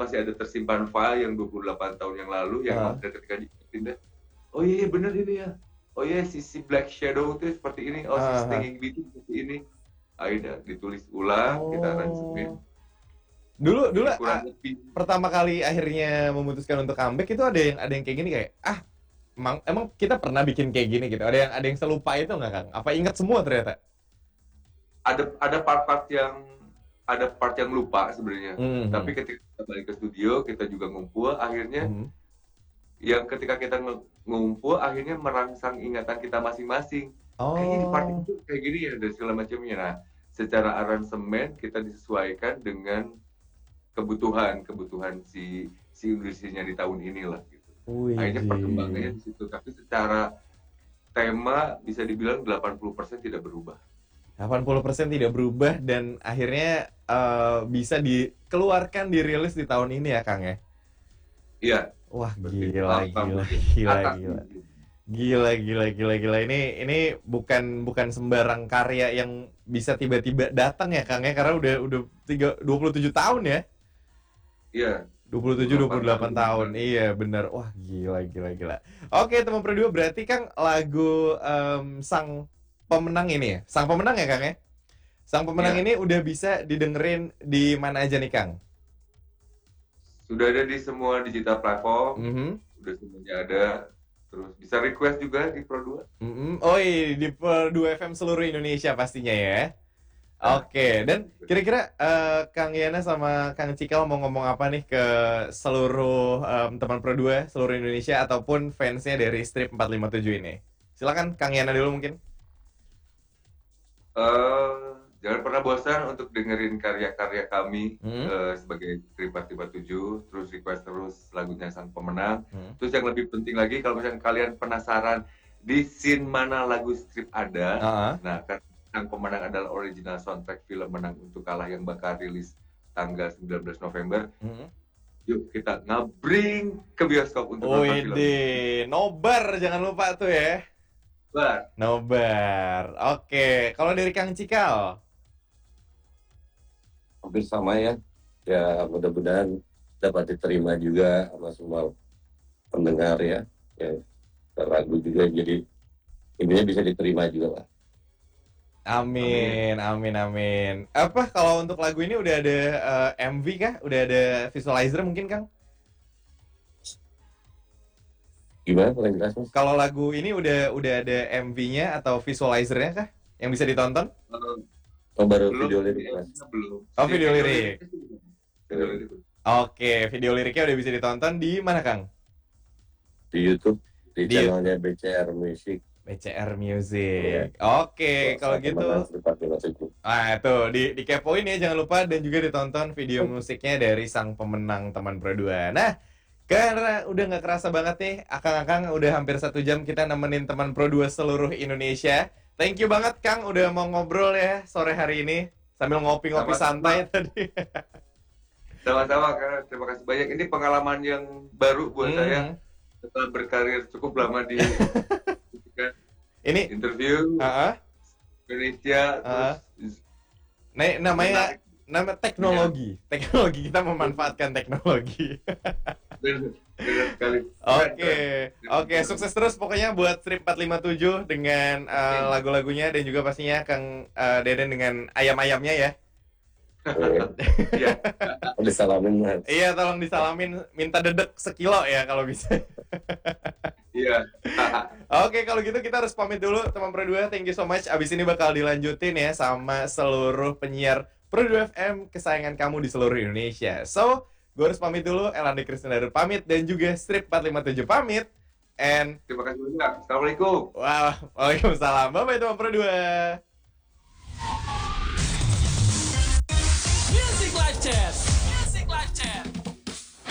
masih ada tersimpan file yang 28 tahun yang lalu yang ada ketika dipindah. Oh iya bener ini ya. Oh iya si Black Shadow itu seperti ini. Oh si Stinging Bee itu seperti ini. Akhirnya ditulis ulang, kita aransemen. Dulu Kurang lebih. pertama kali akhirnya memutuskan untuk comeback itu ada yang kayak gini kayak emang kita pernah bikin kayak gini gitu. Ada yang selupa itu nggak Kang? Apa ingat semua ternyata? Ada part yang lupa sebenarnya. Tapi ketika kita balik ke studio, kita juga ngumpul, akhirnya yang ketika kita ngumpul akhirnya merangsang ingatan kita masing-masing. Kayaknya di part itu kayak gini ya dan segala macamnya. Nah, secara aransemen kita disesuaikan dengan kebutuhan si Indonesia di tahun inilah gitu. Akhirnya perkembangannya di situ. Tapi secara tema bisa dibilang 80% tidak berubah. 80% tidak berubah dan akhirnya bisa dikeluarkan, dirilis di tahun ini ya Kang ya? Iya. Wah gila. Ini bukan sembarang karya yang bisa tiba-tiba datang ya Kang ya, karena udah 27 tahun ya? Iya. 27-28 tahun. Iya bener. Wah gila. Oke teman Pro 2, berarti Kang lagu Sang Pemenang ini ya? Sang Pemenang ya Kang ya? Sang Pemenang ini udah bisa didengerin di mana aja nih Kang? Sudah ada di semua digital platform. Udah semuanya ada. Terus bisa request juga di Pro 2. Oh iya, di Pro 2 FM seluruh Indonesia pastinya ya. Oke, dan kira-kira Kang Yana sama Kang Cikal mau ngomong apa nih ke seluruh teman Pro 2 seluruh Indonesia ataupun fansnya dari Strip 457 ini? Silakan Kang Yana dulu mungkin. Jangan pernah bosan untuk dengerin karya-karya kami sebagai Strip 457, terus request terus lagunya Sang Pemenang. Terus yang lebih penting lagi, kalau misalnya kalian penasaran di scene mana lagu Strip ada, nah kan Sang Pemenang adalah original soundtrack film Menang Untuk Kalah yang bakal rilis tanggal 19 November. Yuk kita ngabring ke bioskop untuk nonton film. Nobar jangan lupa tuh ya. Nobar. Oke, kalau dari Kang Cikal? Hampir sama ya. Ya mudah-mudahan dapat diterima juga sama semua pendengar ya. Lagu juga jadi intinya bisa diterima juga lah. Amin. Apa kalau untuk lagu ini udah ada MV kah? Udah ada visualizer mungkin Kang? Gimana paling jelas Mas? Kalau lagu ini udah ada MV-nya atau visualizernya kah yang bisa ditonton? Baru video lirik Mas. Belum. Oh video lirik. Oke, video liriknya udah bisa ditonton di mana Kang? Di YouTube, di channelnya BCR Music. BCR Music. Oke, kalau gitu. Tuh dikepoin ya jangan lupa, dan juga ditonton video musiknya dari Sang Pemenang teman Pro 2. Nah, karena udah nggak kerasa banget nih, Akang udah hampir 1 jam kita nemenin teman Pro 2 seluruh Indonesia. Thank you banget Kang udah mau ngobrol ya sore hari ini sambil ngopi-ngopi santai tadi. Sama-sama Kang, terima kasih banyak. Ini pengalaman yang baru buat saya setelah berkarir cukup lama di ini interview Indonesia terus nama teknologi kita memanfaatkan teknologi. Benar sekali. Oke, sukses terus pokoknya buat Strip 457 dengan lagu-lagunya, dan juga pastinya Kang Deden dengan ayam-ayamnya ya. Iya. Disalamin Mas. Iya, tolong disalamin, minta dedek sekilo ya kalau bisa. Iya. Oke, kalau gitu kita harus pamit dulu teman Pro 2. Thank you so much. Abis ini bakal dilanjutin ya sama seluruh penyiar Pro 2 FM kesayangan kamu di seluruh Indonesia. So, gue harus pamit dulu. Elandi Krisnandar pamit, dan juga Strip 457 pamit. And terima kasih banyak. Assalamualaikum. Wow, waalaikumsalam. Bye-bye teman Pro 2. Music Live Chat.